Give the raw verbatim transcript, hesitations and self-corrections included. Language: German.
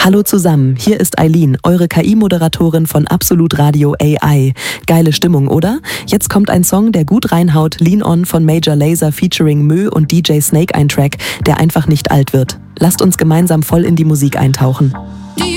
Hallo zusammen, hier ist Eileen, eure K I-Moderatorin von Absolut Radio A I. Geile Stimmung, oder? Jetzt kommt ein Song, der gut reinhaut, Lean On von Major Lazer featuring Mö und D J Snake, ein Track, der einfach nicht alt wird. Lasst uns gemeinsam voll in die Musik eintauchen.